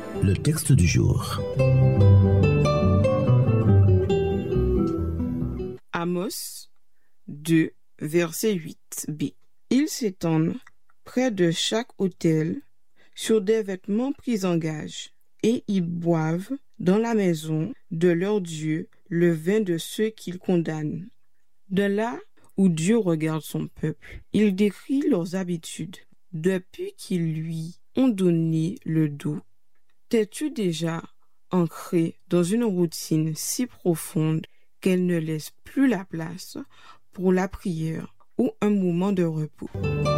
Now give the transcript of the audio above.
Le texte du jour. Amos 2, verset 8b. Ils s'étendent près de chaque autel sur des vêtements pris en gage, et ils boivent dans la maison de leur Dieu le vin de ceux qu'ils condamnent. De là où Dieu regarde son peuple, il décrit leurs habitudes depuis qu'ils lui ont donné le dos. T'es-tu déjà ancré dans une routine si profonde qu'elle ne laisse plus la place pour la prière ou un moment de repos?